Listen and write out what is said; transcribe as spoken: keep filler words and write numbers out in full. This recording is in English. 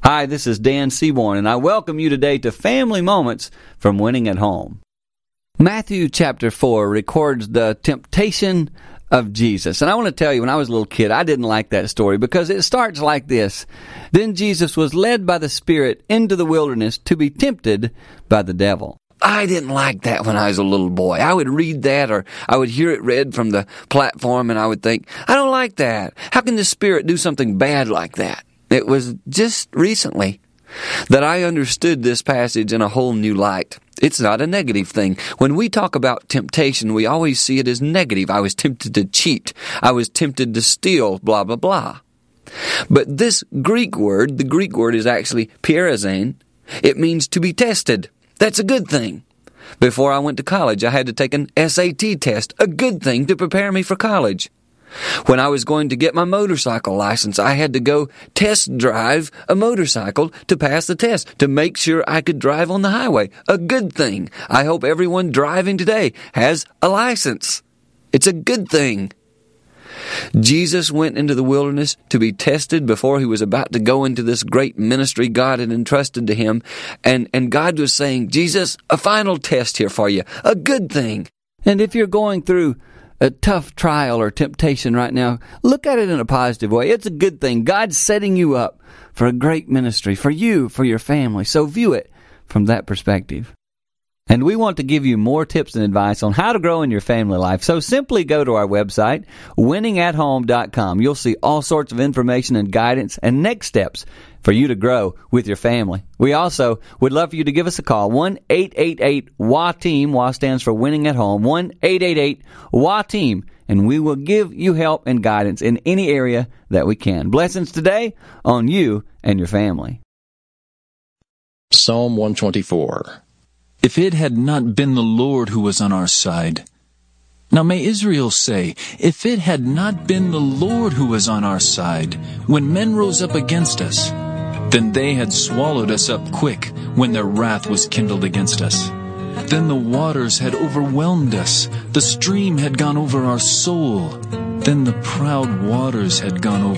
Hi, this is Dan Seaborn, and I welcome you today to Family Moments from Winning at Home. Matthew chapter four records the temptation of Jesus. And I want to tell you, when I was a little kid, I didn't like that story because it starts like this. Then Jesus was led by the Spirit into the wilderness to be tempted by the devil. I didn't like that when I was a little boy. I would read that, or I would hear it read from the platform, and I would think, I don't like that. How can the Spirit do something bad like that? It was just recently that I understood this passage in a whole new light. It's not a negative thing. When we talk about temptation, we always see it as negative. I was tempted to cheat. I was tempted to steal, blah, blah, blah. But this Greek word, the Greek word is actually peirazein. It means to be tested. That's a good thing. Before I went to college, I had to take an S A T test, a good thing to prepare me for college. When I was going to get my motorcycle license, I had to go test drive a motorcycle to pass the test, to make sure I could drive on the highway. A good thing. I hope everyone driving today has a license. It's a good thing. Jesus went into the wilderness to be tested before he was about to go into this great ministry God had entrusted to him. And, and God was saying, Jesus, a final test here for you. A good thing. And if you're going through a tough trial or temptation right now, look at it in a positive way. It's a good thing. God's setting you up for a great ministry, for you, for your family. So view it from that perspective. And we want to give you more tips and advice on how to grow in your family life. So simply go to our website, winning at home dot com. You'll see all sorts of information and guidance and next steps for you to grow with your family. We also would love for you to give us a call, one eight eight eight W A TEAM. W A stands for Winning at Home, one eight eight eight W A TEAM, and we will give you help and guidance in any area that we can. Blessings today on you and your family. Psalm one twenty-four. If it had not been the Lord who was on our side. Now may Israel say, if it had not been the Lord who was on our side, when men rose up against us, then they had swallowed us up quick when their wrath was kindled against us. Then the waters had overwhelmed us, the stream had gone over our soul, then the proud waters had gone over